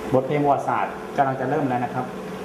บทเพลงประวัติศาสตร์กำลังจะเริ่มแล้วนะครับ